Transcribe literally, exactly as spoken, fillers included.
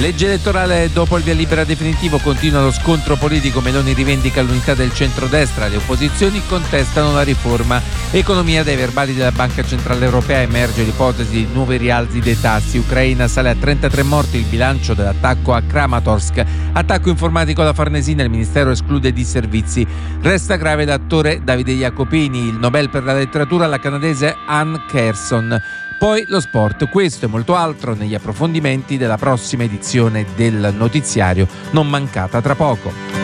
Legge elettorale dopo il via libera definitivo, continua lo scontro politico, Meloni rivendica l'unità del centrodestra, le opposizioni contestano la riforma. Economia, dai verbali della Banca Centrale Europea emerge l'ipotesi di nuovi rialzi dei tassi, Ucraina sale a trentatré morti il bilancio dell'attacco a Kramatorsk, attacco informatico alla Farnesina, il Ministero esclude disservizi, resta grave l'attore Davide Jacopini, il Nobel per la letteratura alla canadese Anne Carson. Poi lo sport, questo e molto altro negli approfondimenti della prossima edizione del notiziario, non mancata tra poco.